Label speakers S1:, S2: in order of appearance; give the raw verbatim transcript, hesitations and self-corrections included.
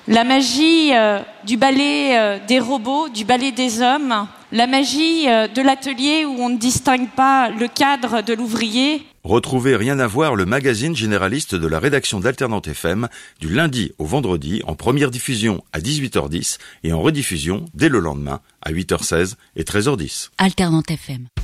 S1: La magie euh, du ballet euh, des robots, du ballet des hommes, la magie euh, de l'atelier où on ne distingue pas le cadre de l'ouvrier.
S2: Retrouvez Rien à voir, le magazine généraliste de la rédaction d'Alternante F M, du lundi au vendredi, en première diffusion à dix-huit heures dix et en rediffusion dès le lendemain à huit heures seize et treize heures dix.
S3: Alternante F M.